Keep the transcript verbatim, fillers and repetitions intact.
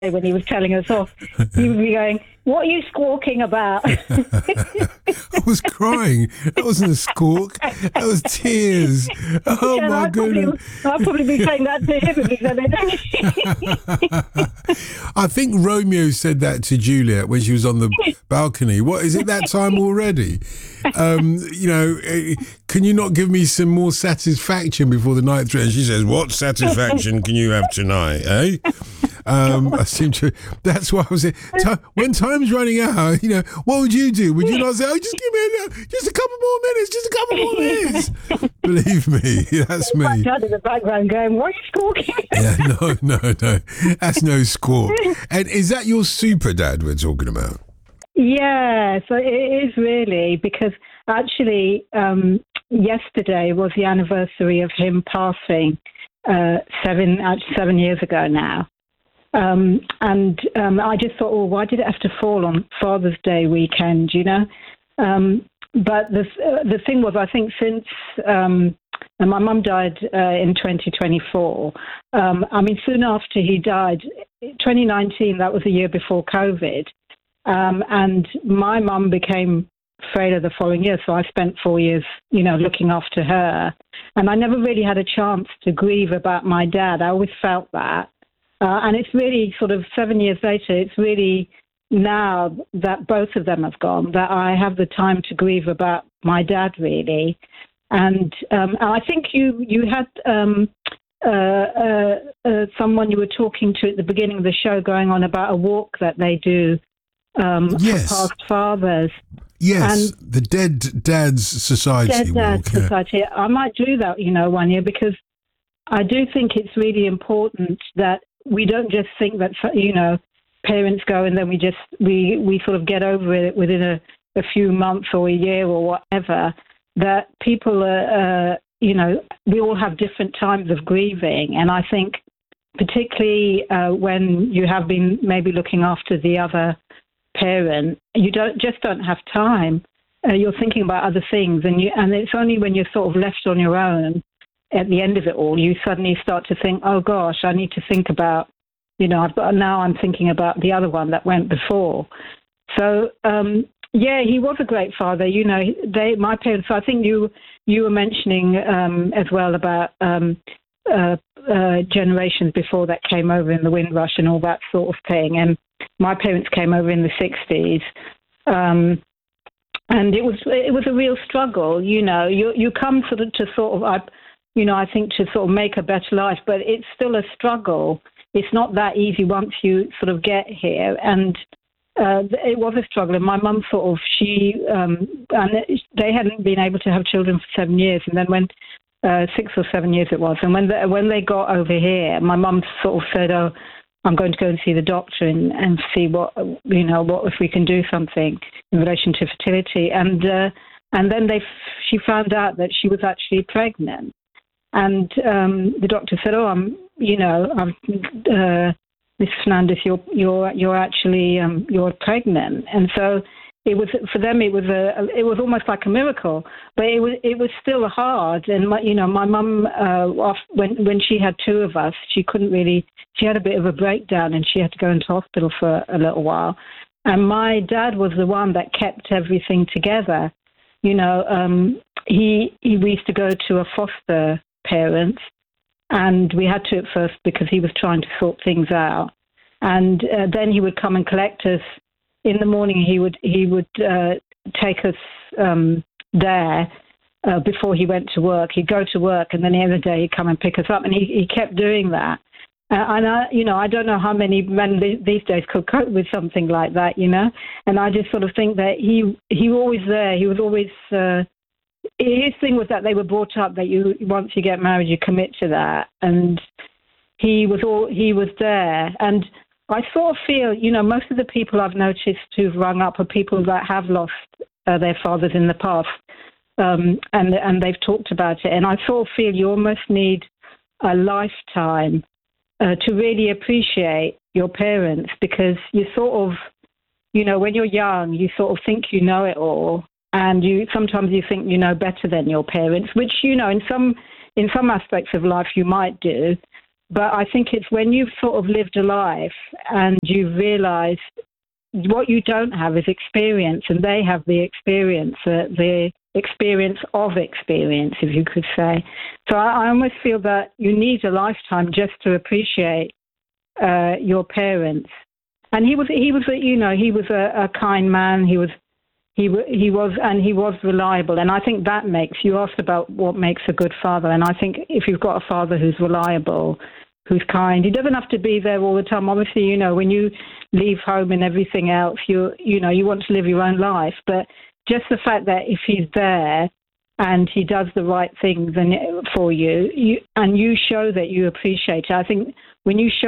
when he was telling us off, he would be going, "What are you squawking about?" I was crying. That wasn't a squawk. That was tears. Oh and my I'd goodness. Probably, I'd probably be saying that to him if he said it. I think Romeo said that to Juliet when she was on the balcony. What, is it that time already? Um, you know, eh, can you not give me some more satisfaction before the night through? And she says, "What satisfaction can you have tonight, eh?" Um, I seem to. That's why I was. T- when time's running out, you know, what would you do? Would you not say, "Oh, just give me a, just a couple more minutes, just a couple more minutes"? Believe me, that's me. Dad in the background going, "What are you squawking?" Yeah, no, no, no, that's no squawk. And is that your super dad we're talking about? Yeah, so it is really, because actually um, yesterday was the anniversary of him passing uh, seven actually seven years ago now. Um, and um, I just thought, well, why did it have to fall on Father's Day weekend, you know? Um, but the uh, the thing was, I think since um, and my mum died uh, in twenty twenty-four, um, I mean, soon after he died, twenty nineteen, that was a year before COVID, um, and my mum became frailer the following year, so I spent four years, you know, looking after her. And I never really had a chance to grieve about my dad. I always felt that. Uh, and it's really sort of seven years later, it's really now that both of them have gone that I have the time to grieve about my dad, really. And um, I think you you had um, uh, uh, uh, someone you were talking to at the beginning of the show going on about a walk that they do um, yes. for past fathers. Yes, and the Dead Dads Society Dead Dads walk, yeah. Society. I might do that, you know, one year, because I do think it's really important that we don't just think that, you know, parents go and then we just, we, we sort of get over it within a, a few months or a year or whatever, that people are, uh, you know, we all have different times of grieving. And I think particularly uh, when you have been maybe looking after the other parent, you don't just don't have time. Uh, you're thinking about other things, and you, and it's only when you're sort of left on your own at the end of it all, you suddenly start to think, oh gosh, I need to think about, you know, I've got, now I'm thinking about the other one that went before. So, um, yeah, he was a great father. You know, they, my parents, I think you, you were mentioning um, as well about um, uh, uh, generations before that came over in the Windrush and all that sort of thing. And my parents came over in the sixties. Um, and it was, it was a real struggle. You know, you, you come sort of to sort of, I, you know, I think to sort of make a better life, but it's still a struggle. It's not that easy once you sort of get here. And uh, it was a struggle. And my mum sort of, she, um, and they hadn't been able to have children for seven years. And then when, uh, six or seven years it was. And when, the, when they got over here, my mum sort of said, oh, I'm going to go and see the doctor and, and see what, you know, what if we can do something in relation to fertility. And, uh, and then they, she found out that she was actually pregnant. And um, the doctor said, "Oh, I'm, you know, I'm, uh, Miss Fernandez, you're, you're, you're actually, um, you're pregnant." And so it was for them. It was a, it was almost like a miracle, but it was, it was still hard. And my, you know, my mum, uh, when when she had two of us, she couldn't really. She had a bit of a breakdown, and she had to go into hospital for a little while. And my dad was the one that kept everything together. You know, um, he, he we used to go to a foster parents, and we had to at first because he was trying to sort things out, and uh, then he would come and collect us in the morning. He would he would uh, take us um, there uh, before he went to work. He'd go to work, and then the other day he'd come and pick us up, and he, he kept doing that. Uh, and I, you know, I don't know how many men these days could cope with something like that, you know. And I just sort of think that he he was always there. He was always. Uh, His thing was that they were brought up that you once you get married you commit to that, and he was all he was there. And I sort of feel, you know, most of the people I've noticed who've rung up are people that have lost uh, their fathers in the past, um, and and they've talked about it. And I sort of feel you almost need a lifetime uh, to really appreciate your parents, because you sort of, you know, when you're young, you sort of think you know it all. And you sometimes you think you know better than your parents, which, you know, in some in some aspects of life you might do. but I think it's when you've sort of lived a life and you realise what you don't have is experience, and they have the experience, uh, the experience of experience, if you could say. So I, I almost feel that you need a lifetime just to appreciate uh, your parents. And he was, he was, a, you know, he was a, a kind man. He was, he he was, and he was reliable. And I think that makes, you asked about what makes a good father. And I think if you've got a father who's reliable, who's kind, he doesn't have to be there all the time. Obviously, you know, when you leave home and everything else, you you know, you want to live your own life. But just the fact that if he's there and he does the right things and for you, you and you show that you appreciate it. I think when you show